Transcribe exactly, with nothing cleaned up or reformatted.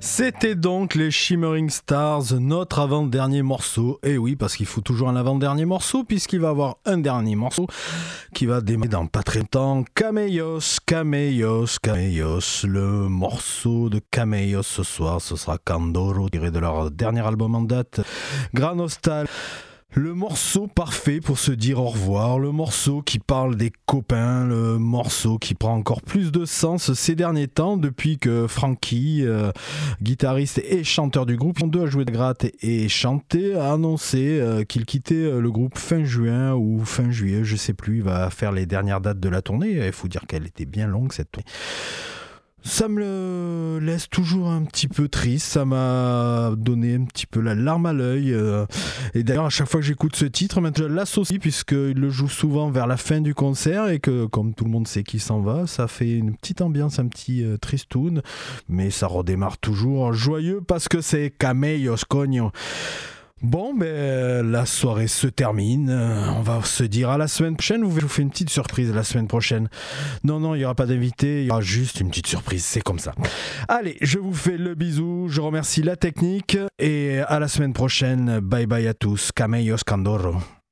C'était donc les Shimmering Stars, notre avant-dernier morceau. Et oui, parce qu'il faut toujours un avant-dernier morceau, puisqu'il va y avoir un dernier morceau qui va démarrer dans pas très longtemps. Camellos, Camellos, Camellos. Le morceau de Camellos ce soir, ce sera Candoro, tiré de leur dernier album en date, Gran Hostal. Le morceau parfait pour se dire au revoir, le morceau qui parle des copains, le morceau qui prend encore plus de sens ces derniers temps depuis que Frankie, euh, guitariste et chanteur du groupe, ils ont deux à jouer de gratte et chanter, a annoncé euh, qu'il quittait le groupe fin juin ou fin juillet, je sais plus, il va faire les dernières dates de la tournée, il faut dire qu'elle était bien longue cette tournée. Ça me laisse toujours un petit peu triste, ça m'a donné un petit peu la larme à l'œil. Euh, et d'ailleurs, à chaque fois que j'écoute ce titre, je l'associe puisqu'il le joue souvent vers la fin du concert et que, comme tout le monde sait qu'il s'en va, ça fait une petite ambiance, un petit euh, tristoun, mais ça redémarre toujours joyeux parce que c'est Camellos, cogno. Bon, ben, la soirée se termine. On va se dire à la semaine prochaine. Je vous fais une petite surprise la semaine prochaine. Non, non, il n'y aura pas d'invité. Il y aura juste une petite surprise. C'est comme ça. Allez, je vous fais le bisou. Je remercie la technique. Et à la semaine prochaine. Bye bye à tous. Camellos Candoro.